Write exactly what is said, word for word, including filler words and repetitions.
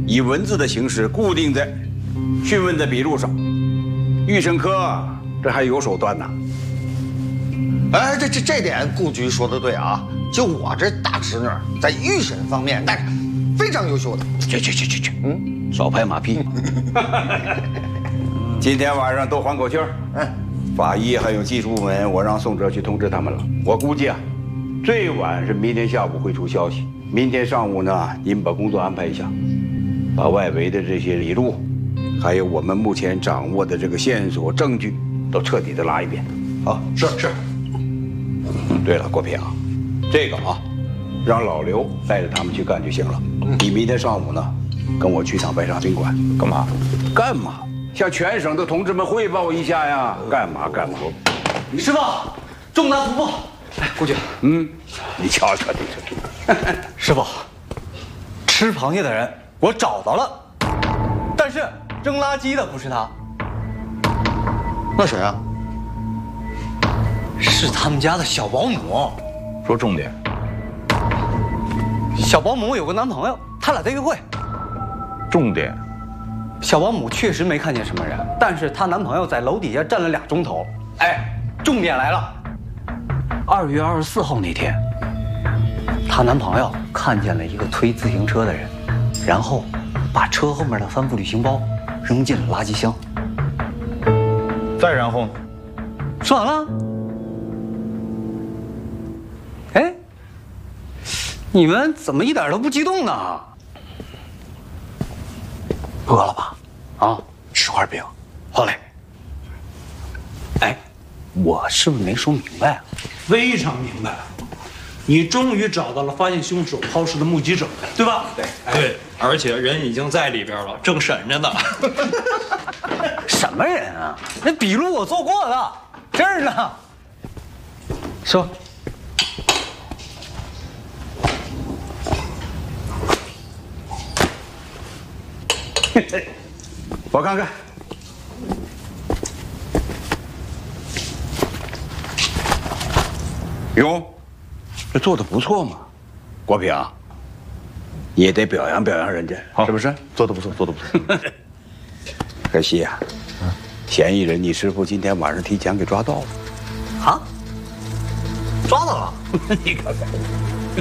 以文字的形式固定在讯问的笔录上。预审科这还有手段呢。 哎，这这这点顾局说的对啊！就我这大侄女，在预审方面那是非常优秀的。 去去去去去，嗯，少拍马屁。今天晚上都缓口气儿。嗯，法医还有技术部门，我让宋哲去通知他们了。我估计啊，最晚是明天下午会出消息。明天上午呢，您把工作安排一下，把外围的这些笔录，还有我们目前掌握的这个线索证据，都彻底的拉一遍。 好，是是。 嗯，对了，郭平，这个啊，让老刘带着他们去干就行了。你明天上午呢，跟我去趟白沙宾馆。 干嘛？ 干嘛？向全省的同志们汇报一下呀！干嘛干嘛？ 师傅，重大突破！哎，顾局， 嗯，你瞧瞧你这。 师傅，吃螃蟹的人我找到了，但是扔垃圾的不是他， 那谁啊？ 是他们家的小保姆。 说重点。 小保姆有个男朋友，他俩在约会。 重点。 小保姆确实没看见什么人，但是她男朋友在楼底下站了俩钟头。哎，重点来了。二月二十四号那天，她男朋友看见了一个推自行车的人，然后把车后面的帆布旅行包扔进了垃圾箱。 再然后呢？ 说完了。哎，你们怎么一点都不激动呢？饿了吧？啊，吃块饼。好嘞。哎，我是不是没说明白啊？ 非常明白，你终于找到了发现凶手抛尸的目击者，对吧？ 对， 对，而且人已经在里边了，正审着呢。 什么人啊？那笔录我做过了，这儿呢。说。 我看看。哟，这做的不错嘛，国平，你也得表扬表扬人家，是不是？ 做的不错，做的不错。 可惜呀、啊，嫌疑人你师傅今天晚上提前给抓到了。 啊？抓到了？ 你看看。